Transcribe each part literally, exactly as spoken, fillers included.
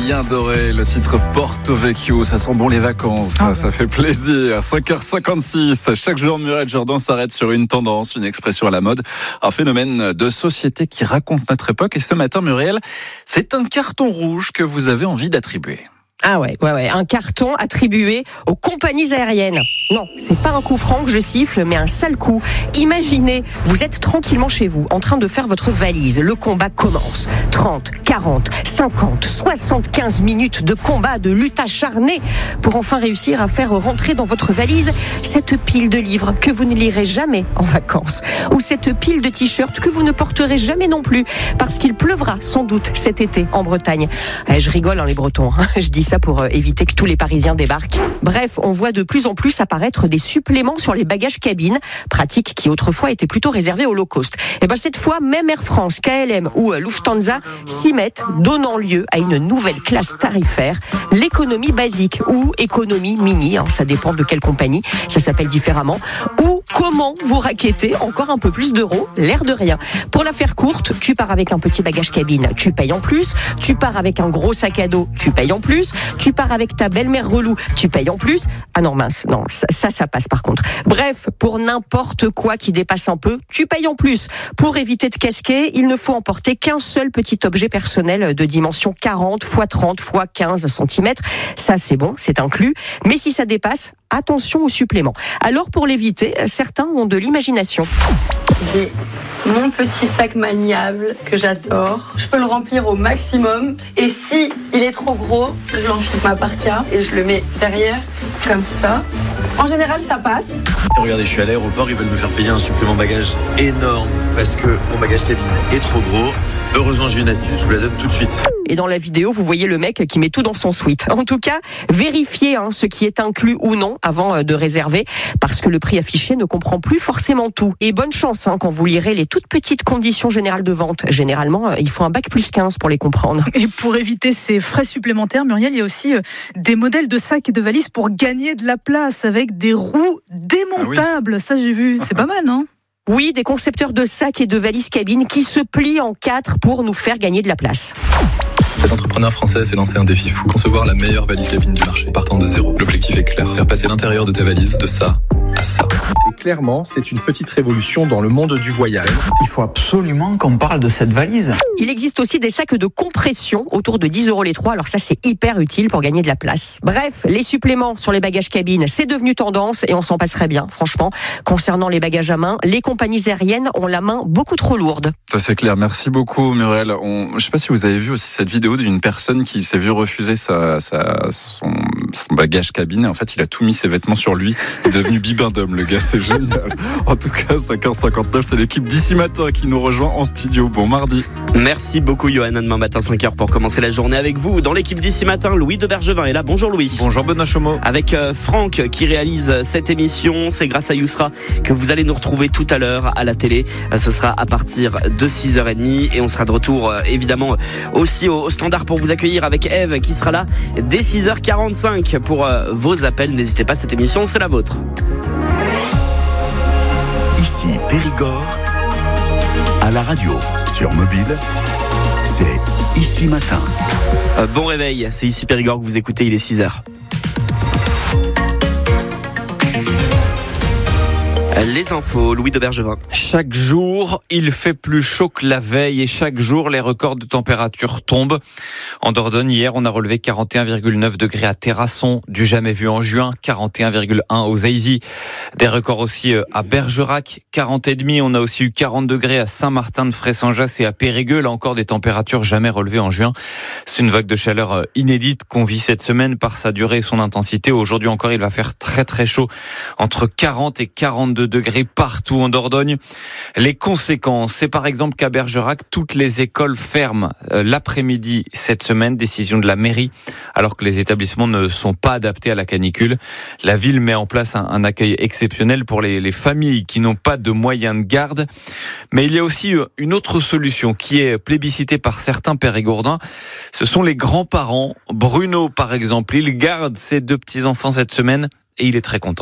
Lien Doré, le titre Porto Vecchio, ça sent bon les vacances, ça, ça fait plaisir. cinq heures cinquante-six, chaque jour Muriel Jourdan s'arrête sur une tendance, une expression à la mode, un phénomène de société qui raconte notre époque. Et ce matin, Muriel, c'est un carton rouge que vous avez envie d'attribuer. Ah ouais, ouais, ouais, un carton attribué aux compagnies aériennes. Non, c'est pas un coup franc que je siffle, mais un sale coup. Imaginez, vous êtes tranquillement chez vous, en train de faire votre valise. Le combat commence. trente, quarante, cinquante, soixante-quinze minutes de combat, de lutte acharnée, pour enfin réussir à faire rentrer dans votre valise cette pile de livres que vous ne lirez jamais en vacances. Ou cette pile de t-shirts que vous ne porterez jamais non plus, parce qu'il pleuvra sans doute cet été en Bretagne. Eh, je rigole, hein, les Bretons. Hein. Je dis ça pour éviter que tous les Parisiens débarquent. Bref, on voit de plus en plus apparaître des suppléments sur les bagages cabines, pratique qui autrefois était plutôt réservée au low cost. Et ben cette fois, même Air France, K L M ou Lufthansa s'y mettent, donnant lieu à une nouvelle classe tarifaire, l'économie basique ou économie mini, hein, ça dépend de quelle compagnie, ça s'appelle différemment, ou comment vous raquettez encore un peu plus d'euros, l'air de rien. Pour la faire courte, tu pars avec un petit bagage cabine, tu payes en plus, tu pars avec un gros sac à dos, tu payes en plus, tu pars avec ta belle-mère relou, tu payes en plus. Ah non mince, non, ça, ça, ça passe par contre. Bref, pour n'importe quoi qui dépasse un peu, tu payes en plus. Pour éviter de casquer, il ne faut emporter qu'un seul petit objet personnel de dimension quarante fois trente fois quinze centimètres. Ça, c'est bon, c'est inclus. Mais si ça dépasse, attention au supplément. Alors, pour l'éviter, certains ont de l'imagination. J'ai mon petit sac maniable que j'adore. Je peux le remplir au maximum. Et si il est trop gros, je l'enfile ma parka et je le mets derrière, comme ça. En général, ça passe. Regardez, je suis à l'aéroport, ils veulent me faire payer un supplément bagage énorme parce que mon bagage cabine est trop gros. Heureusement, j'ai une astuce, je vous la donne tout de suite. Et dans la vidéo, vous voyez le mec qui met tout dans son suite. En tout cas, vérifiez hein, ce qui est inclus ou non avant de réserver, parce que le prix affiché ne comprend plus forcément tout. Et bonne chance hein, quand vous lirez les toutes petites conditions générales de vente. Généralement, il faut un bac plus quinze pour les comprendre. Et pour éviter ces frais supplémentaires, Muriel, il y a aussi des modèles de sacs et de valises pour gagner de la place avec des roues démontables. Ah oui. Ça, j'ai vu. C'est pas mal, non ? Oui, des concepteurs de sacs et de valises cabines qui se plient en quatre pour nous faire gagner de la place. Cet entrepreneur français s'est lancé un défi fou, concevoir la meilleure valise cabine du marché, partant de zéro. L'objectif est clair, faire passer l'intérieur de ta valise de ça à ça. Et clairement, c'est une petite révolution dans le monde du voyage. Il faut absolument qu'on parle de cette valise. Il existe aussi des sacs de compression autour de dix euros les trois, alors ça c'est hyper utile pour gagner de la place. Bref, les suppléments sur les bagages cabines, c'est devenu tendance et on s'en passerait bien, franchement. Concernant les bagages à main, les compagnies aériennes ont la main beaucoup trop lourde. Ça c'est clair, merci beaucoup Muriel. On... Je ne sais pas si vous avez vu aussi cette vidéo d'une personne qui s'est vue refuser sa, sa, son, son bagage cabine et en fait il a tout mis ses vêtements sur lui, il est devenu bibin d'homme le gars, c'est génial. En tout cas, cinq heures cinquante-neuf, c'est l'équipe d'ici matin qui nous rejoint en studio. Bon mardi. Merci beaucoup Johan, demain matin cinq heures pour commencer la journée avec vous. Dans l'équipe d'ici matin, Louis de Bergevin est là. Bonjour Louis. Bonjour Benoît Chomeau. Avec euh, Franck qui réalise cette émission, c'est grâce à Yousra que vous allez nous retrouver tout à l'heure à la télé. Ce sera à partir de six heures trente et on sera de retour euh, évidemment aussi au, au standard pour vous accueillir avec Eve qui sera là dès six heures quarante-cinq pour euh, vos appels. N'hésitez pas, cette émission c'est la vôtre. Ici Périgord, à la radio, sur mobile, c'est Ici Matin. Euh, bon réveil, c'est Ici Périgord que vous écoutez, il est six heures. Les infos, Louis de Bergevin. Chaque jour, il fait plus chaud que la veille et chaque jour, les records de température tombent. En Dordogne, hier, on a relevé quarante et un virgule neuf degrés à Terrasson, du jamais vu en juin, quarante et un virgule un aux Aisy. Des records aussi à Bergerac, quarante et demi. On a aussi eu quarante degrés à Saint-Martin-de-Fressanjas et à Périgueux. Là encore, des températures jamais relevées en juin. C'est une vague de chaleur inédite qu'on vit cette semaine par sa durée et son intensité. Aujourd'hui encore, il va faire très très chaud, entre quarante et quarante-deux degrés partout en Dordogne. Les conséquences, c'est par exemple qu'à Bergerac, toutes les écoles ferment l'après-midi cette semaine, décision de la mairie, alors que les établissements ne sont pas adaptés à la canicule. La ville met en place un, un accueil exceptionnel pour les, les familles qui n'ont pas de moyens de garde. Mais il y a aussi une autre solution qui est plébiscitée par certains périgourdins. Ce sont les grands-parents. Bruno, par exemple, il garde ses deux petits-enfants cette semaine et il est très content.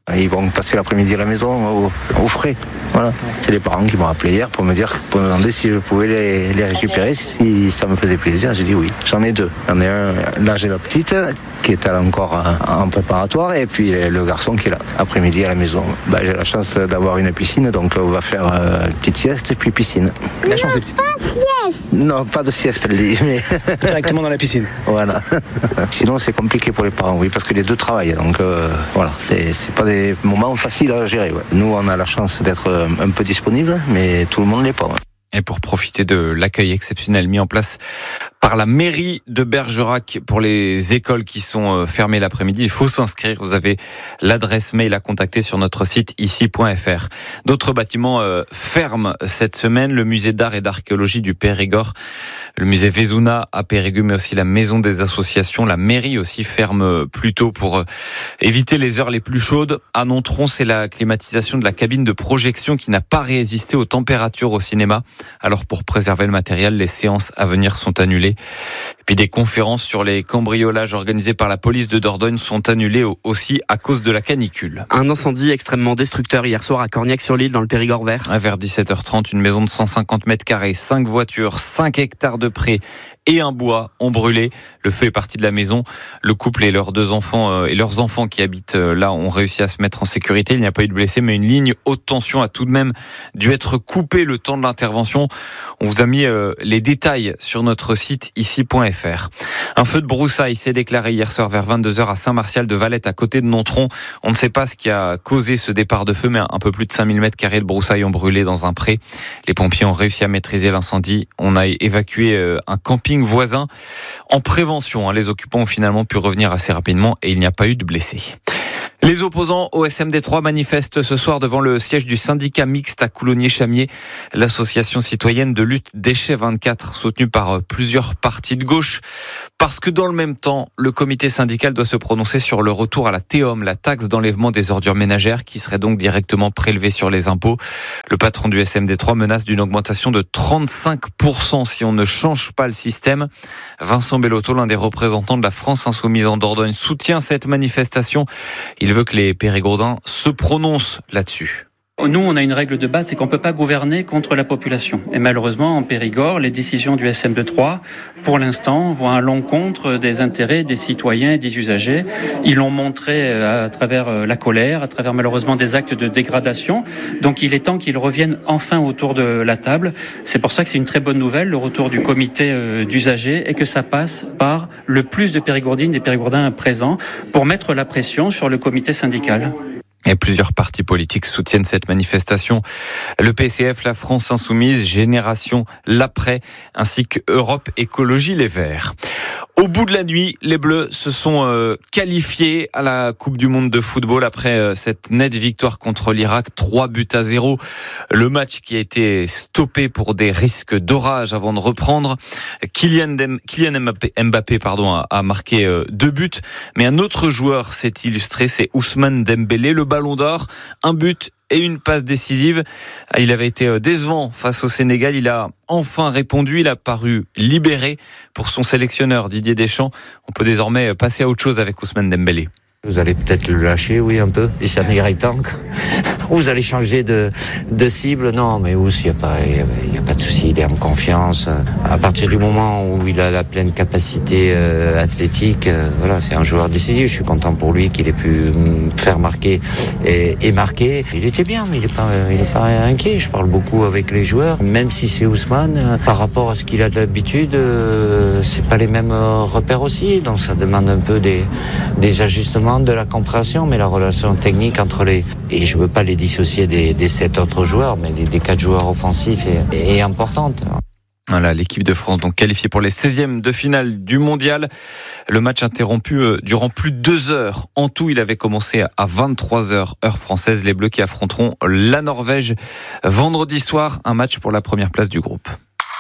Ils vont passer l'après-midi à la maison au, au frais. Voilà. C'est les parents qui m'ont appelé hier pour me dire, pour me demander si je pouvais les, les récupérer, si ça me faisait plaisir. J'ai dit oui. J'en ai deux. J'en ai un, là j'ai la petite qui est encore en préparatoire et puis le garçon qui est là, après-midi à la maison. Bah, j'ai la chance d'avoir une piscine, donc on va faire euh, une petite sieste et puis piscine. La chance de petite. Pas sieste. Non, pas de sieste, elle dit. Mais... Directement dans la piscine. Voilà. Sinon c'est compliqué pour les parents, oui, parce que les deux travaillent, donc euh, voilà, c'est, c'est pas des moments faciles à gérer. Ouais. Nous on a la chance d'être un peu disponible, mais tout le monde l'est pas. Ouais. Et pour profiter de l'accueil exceptionnel mis en place par la mairie de Bergerac pour les écoles qui sont fermées l'après-midi, il faut s'inscrire. Vous avez l'adresse mail à contacter sur notre site ici point f r. D'autres bâtiments euh, ferment cette semaine. Le musée d'art et d'archéologie du Périgord, le musée Vézouna à Périgueux, mais aussi la maison des associations. La mairie aussi ferme plus tôt pour éviter les heures les plus chaudes. À Nontron, c'est la climatisation de la cabine de projection qui n'a pas résisté aux températures au cinéma. Alors pour préserver le matériel, les séances à venir sont annulées. Et puis des conférences sur les cambriolages organisés par la police de Dordogne sont annulées aussi à cause de la canicule. Un incendie extrêmement destructeur hier soir à Corniac-sur-l'Île dans le Périgord vert. Vers dix-sept heures trente, une maison de cent cinquante mètres carrés, cinq voitures, cinq hectares de prés et un bois ont brûlé. Le feu est parti de la maison. Le couple et leurs deux enfants euh, et leurs enfants qui habitent euh, là ont réussi à se mettre en sécurité. Il n'y a pas eu de blessés, mais une ligne haute tension a tout de même dû être coupée le temps de l'intervention. On vous a mis euh, les détails sur notre site ici point f r. Un feu de broussailles s'est déclaré hier soir vers vingt-deux heures à Saint-Martial de Valette à côté de Nontron. On ne sait pas ce qui a causé ce départ de feu, mais un peu plus de cinq mille mètres carrés de broussailles ont brûlé dans un pré. Les pompiers ont réussi à maîtriser l'incendie. On a évacué euh, un camping voisin en prévention. Les occupants ont finalement pu revenir assez rapidement et il n'y a pas eu de blessés. Les opposants au S M D trois manifestent ce soir devant le siège du syndicat mixte à Coulommiers-Chamiers, l'association citoyenne de lutte Déchets vingt-quatre, soutenue par plusieurs partis de gauche, parce que dans le même temps, le comité syndical doit se prononcer sur le retour à la T O M, la taxe d'enlèvement des ordures ménagères, qui serait donc directement prélevée sur les impôts. Le patron du S M D trois menace d'une augmentation de trente-cinq pour cent si on ne change pas le système. Vincent Bellotto, l'un des représentants de la France Insoumise en Dordogne, soutient cette manifestation. Il veut que les Périgourdins se prononcent là-dessus. Nous, on a une règle de base, c'est qu'on ne peut pas gouverner contre la population. Et malheureusement, en Périgord, les décisions du S M D trois, pour l'instant, vont à l'encontre des intérêts des citoyens et des usagers. Ils l'ont montré à travers la colère, à travers malheureusement des actes de dégradation. Donc il est temps qu'ils reviennent enfin autour de la table. C'est pour ça que c'est une très bonne nouvelle, le retour du comité d'usagers, et que ça passe par le plus de Périgourdines, des Périgourdins présents, pour mettre la pression sur le comité syndical. Et plusieurs partis politiques soutiennent cette manifestation. Le P C F, la France Insoumise, Génération L'Après, ainsi que Europe Écologie Les Verts. Au bout de la nuit, les Bleus se sont euh, qualifiés à la Coupe du Monde de football après euh, cette nette victoire contre l'Irak, trois buts à zéro. Le match qui a été stoppé pour des risques d'orage avant de reprendre. Kylian, Dem- Kylian Mbappé, Mbappé pardon, a, a marqué euh, deux buts, mais un autre joueur s'est illustré, c'est Ousmane Dembélé, le Ballon d'Or, un but et une passe décisive. Il avait été décevant face au Sénégal. Il a enfin répondu. Il a paru libéré pour son sélectionneur Didier Deschamps. On peut désormais passer à autre chose avec Ousmane Dembélé. Vous allez peut-être le lâcher, oui, un peu. Et ça n'irait tant que vous allez changer de, de cible. Non, mais Ous, il n'y a pas, il y a pas de souci. Il est en confiance. À partir du moment où il a la pleine capacité euh, athlétique, euh, voilà, c'est un joueur décisif. Je suis content pour lui qu'il ait pu faire marquer et, et marquer. Il était bien, mais il n'est pas, il est pas inquiet. Je parle beaucoup avec les joueurs. Même si c'est Ousmane, euh, par rapport à ce qu'il a d'habitude, euh, c'est pas les mêmes euh, repères aussi. Donc ça demande un peu des, des ajustements, de la compréhension, mais la relation technique entre les... Et je ne veux pas les dissocier des, des sept autres joueurs, mais des, des quatre joueurs offensifs est, est importante. Voilà, l'équipe de France donc qualifiée pour les seizièmes de finale du mondial. Le match interrompu euh, durant plus de deux heures. En tout, il avait commencé à vingt-trois heures, heure française. Les Bleus qui affronteront la Norvège vendredi soir. Un match pour la première place du groupe.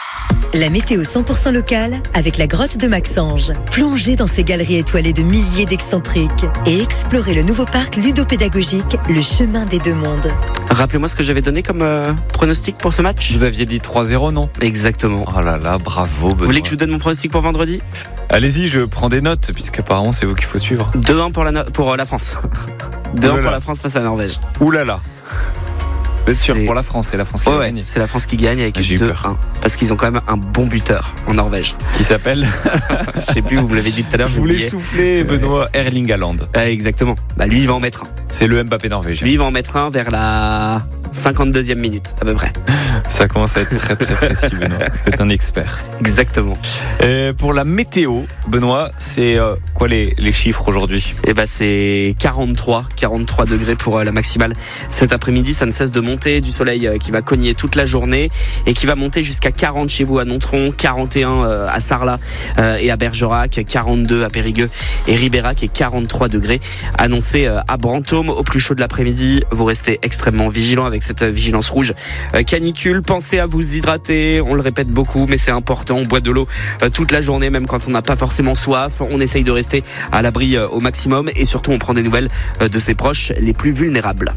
La météo cent pour cent locale avec la grotte de Maxange. Plongez dans ces galeries étoilées de milliers d'excentriques et explorez le nouveau parc ludopédagogique, le chemin des deux mondes. Rappelez-moi ce que j'avais donné comme euh, pronostic pour ce match. Vous aviez dit trois zéro, non ? Exactement. Oh là là, bravo. Vous voulez que je vous donne mon pronostic pour vendredi ? Allez-y, je prends des notes, puisqu'apparemment c'est vous qu'il faut suivre. deux un pour la, no- pour la France. deux un pour la France face à la Norvège. Ouh là là. C'est sûr pour la France, c'est la France qui ouais, gagne. Ouais, c'est la France qui gagne avec ah, deux un. Parce qu'ils ont quand même un bon buteur en Norvège. Qui s'appelle je sais plus, vous me l'avez dit tout à l'heure. Je voulais souffler, Benoît. Erling Haaland. Euh, exactement. Bah, lui, il va en mettre un. C'est le Mbappé norvégien. Lui, il va en mettre un vers la cinquante-deuxième minute, à peu près. Ça commence à être très très précis, Benoît. C'est un expert. Exactement. Et pour la météo, Benoît, c'est euh, quoi les, les chiffres aujourd'hui ? Eh ben, c'est quarante-trois degrés pour euh, la maximale. Cet après-midi, ça ne cesse de monter. Du soleil euh, qui va cogner toute la journée et qui va monter jusqu'à quarante chez vous à Nontron, quarante et un euh, à Sarlat euh, et à Bergerac, quarante-deux à Périgueux et Ribérac et quarante-trois degrés annoncés euh, à Brantôme. Au plus chaud de l'après-midi, vous restez extrêmement vigilants avec cette vigilance rouge euh, canicule. Pensez à vous hydrater, on le répète beaucoup, mais c'est important. On boit de l'eau euh, toute la journée, même quand on n'a pas forcément soif. On essaye de rester à l'abri euh, au maximum et surtout on prend des nouvelles euh, de ses proches les plus vulnérables.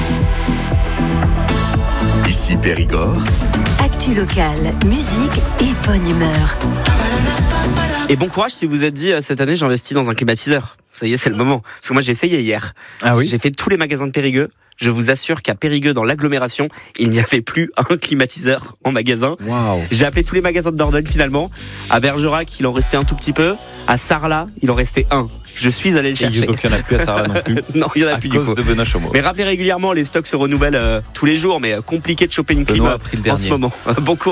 Ici Périgord. Actu locale, musique et bonne humeur. Et bon courage si vous êtes dit cette année j'investis dans un climatiseur. Ça y est, c'est le moment. Parce que moi j'ai essayé hier. Ah oui. J'ai fait tous les magasins de Périgueux. Je vous assure qu'à Périgueux, dans l'agglomération, il n'y avait plus un climatiseur en magasin. Wow. J'ai appelé tous les magasins de Dordogne finalement. À Bergerac, il en restait un tout petit peu. À Sarlat, il en restait un. Je suis allé le chercher. Et donc il n'y en a plus à Sarlat non plus. Non, il n'y en a à plus du coup. À cause de Benoît Chomeau. Mais rappelez régulièrement, les stocks se renouvellent euh, tous les jours, mais euh, compliqué de choper une climat a pris le en ce moment. Euh, bon courage.